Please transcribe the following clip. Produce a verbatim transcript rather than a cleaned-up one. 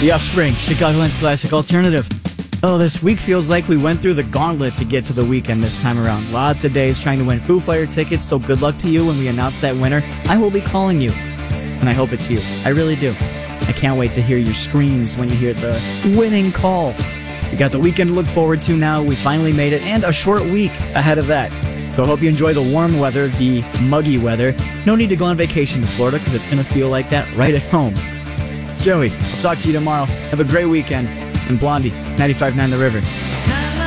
The Offspring, Chicagoland's classic alternative. Oh, this week feels like we went through the gauntlet to get to the weekend this time around. Lots of days trying to win Foo Fighter tickets, so good luck to you when we announce that winner. I will be calling you, and I hope it's you. I really do. I can't wait to hear your screams when you hear the winning call. We got the weekend to look forward to now. We finally made it, and a short week ahead of that. So I hope you enjoy the warm weather, the muggy weather. No need to go on vacation to Florida, because it's going to feel like that right at home. It's Joey. I'll talk to you tomorrow. Have a great weekend. And Blondie, ninety-five point nine The River.